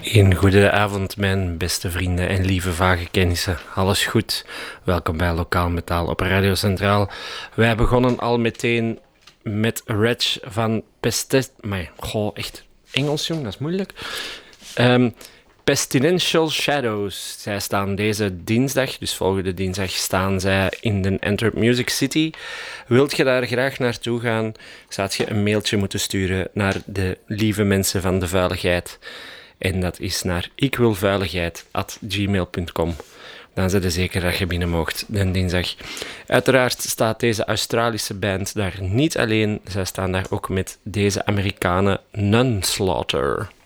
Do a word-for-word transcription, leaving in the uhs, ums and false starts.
Een goede avond, mijn beste vrienden en lieve vage kennissen. Alles goed? Welkom bij Lokaal Metaal op Radio Centraal. Wij begonnen al meteen met Reg van Pestet... Maar, goh, echt Engels, jong, dat is moeilijk. Um, Pestilential Shadows. Zij staan deze dinsdag, dus volgende dinsdag, staan zij in de Antwerp Music City. Wilt je daar graag naartoe gaan, zou je een mailtje moeten sturen naar de lieve mensen van de veiligheid. En dat is naar ikwilveiligheid at gmail punt com. Dan zet je zeker dat je binnen moogt, de dinsdag. Uiteraard staat deze Australische band daar niet alleen. Zij staan daar ook met deze Amerikanen Nunslaughter.